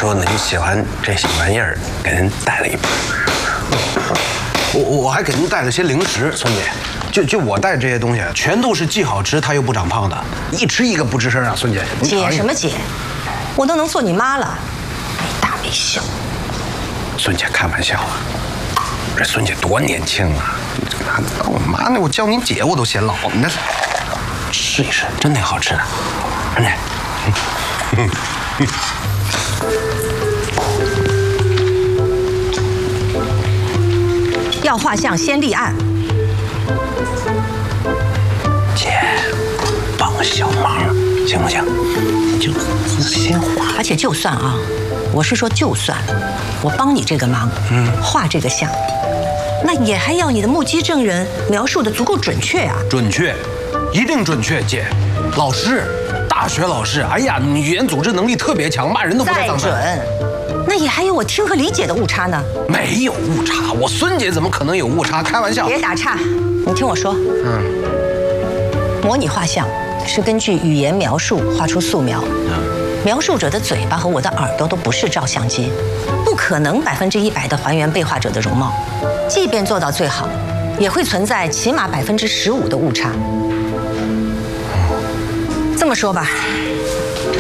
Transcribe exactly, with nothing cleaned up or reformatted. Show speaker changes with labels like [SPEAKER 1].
[SPEAKER 1] 说呢，你喜欢这些玩意儿，给人带了一包。我我还给您带了些零食，孙姐。就就我带这些东西，全都是既好吃它又不长胖的，一吃一个不吱声啊，孙姐。
[SPEAKER 2] 姐什么姐？我都能做你妈了，没大没小。
[SPEAKER 1] 孙姐开玩笑啊，这孙姐多年轻啊！还当我妈呢？我叫您姐我都嫌老。你那试一试，真挺好吃的，孙姐。嗯嗯
[SPEAKER 2] 要画像先立案。
[SPEAKER 1] 姐，帮个小忙，行不行？就先画。
[SPEAKER 2] 而且就算啊，我是说就算，我帮你这个忙，嗯，画这个像，那也还要你的目击证人描述的足够准确啊。
[SPEAKER 1] 准确，一定准确，姐。老师，大学老师，哎呀，你语言组织能力特别强，骂人都不带脏的。
[SPEAKER 2] 再准。那也还有我听和理解的误差呢。
[SPEAKER 1] 没有误差，我孙姐怎么可能有误差？开玩笑。
[SPEAKER 2] 别打岔，你听我说。嗯。模拟画像是根据语言描述画出素描。嗯。描述者的嘴巴和我的耳朵都不是照相机，不可能百分之一百的还原被画者的容貌。即便做到最好，也会存在起码百分之十五的误差。这么说吧，